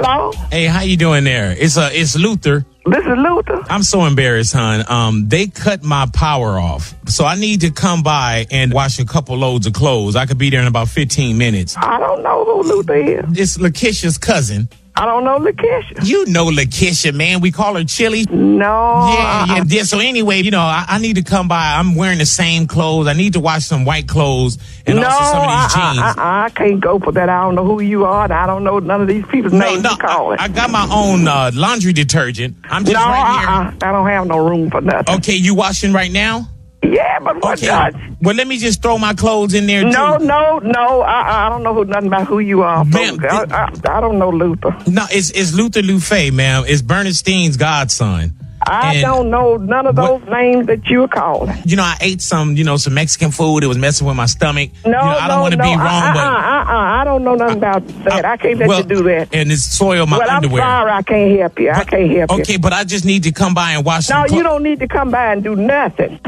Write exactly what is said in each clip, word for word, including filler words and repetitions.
Hello? Hey, how you doing there? It's uh, it's Luther. This is Luther. I'm so embarrassed, hon. Um, they cut my power off, so I need to come by and wash a couple loads of clothes. I could be there in about fifteen minutes. I don't know who Luther is. It's Lakeisha's cousin. I don't know Lakeisha. You know Lakeisha, man. We call her Chili. No. Yeah, uh-uh. yeah, yeah. So anyway, you know, I, I need to come by. I'm wearing the same clothes. I need to wash some white clothes and no, also some of these uh-uh, jeans. uh-uh, I can't go for that. I don't know who you are, and I don't know none of these people's No, names no, you calling. I, I got my own uh, laundry detergent. I'm just no, right here. uh-uh, I don't have no room for nothing. Okay, you washing right now? Yeah, but what Okay. does? Well, let me just throw my clothes in there, too. No, no, no. I, I don't know who nothing about who you are. Ma'am, I, I, I don't know Luther. No, it's, it's Luther Lufay, ma'am. It's Bernstein's godson. I And don't know none of those what- names that you were calling. You know, I ate some, you know, some Mexican food. It was messing with my stomach. No, you know, I don't no, want to no. be wrong, uh, but... uh, uh, uh, I don't know nothing about that. I, can't let well, you do that. And it's soiled my well, underwear. I'm sorry, I can't help you. I can't help you. Okay, but I just need to come by and wash some No, clothes. you don't need to come by and do nothing.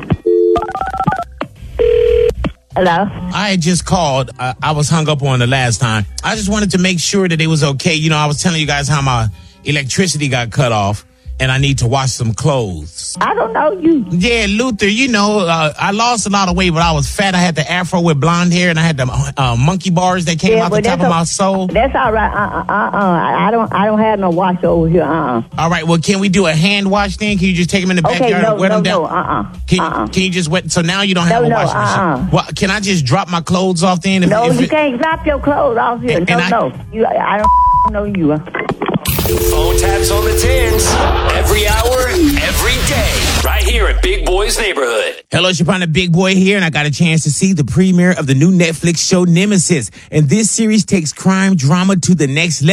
Hello? I had just called. Uh, I was hung up on the last time. I just wanted to make sure that it was okay. You know, I was telling you guys how my electricity got cut off, and I need to wash some clothes. I don't know you. Yeah, Luther, you know, uh, I lost a lot of weight, but I was fat. I had the afro with blonde hair, and I had the uh, monkey bars that came Yeah, out the but top that's of a- my soul. That's all right. Uh, uh, uh, uh. I don't, I don't have no wash over here. Uh, uh. All right, well, can we do a hand wash then? Can you just take them in the Okay, backyard no, and wet no, them down? no. Uh, uh. Can, uh-uh. can you just wet? So now you don't have No, a no, washing uh-uh. machine. Well, can I just drop my clothes off then? If, No, if you it- can't drop your clothes off here. And- no, and I- no. You, I don't know you. Phone taps on the tins. Every hour, every day. Right here in Big Boy's neighborhood. Hello, it's your partner, Big Boy here, and I got a chance to see the premiere of the new Netflix show Nemesis. And this series takes crime drama to the next level.